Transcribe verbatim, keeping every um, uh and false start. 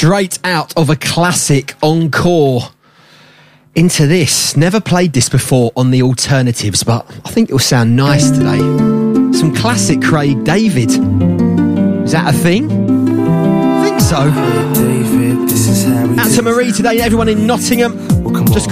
straight out of a classic encore into this. Never played this before on the alternatives, but I think it'll sound nice today. Some classic Craig David. Is that a thing? I think so. David, this is how we out to Marie today, everyone in Nottingham. Just got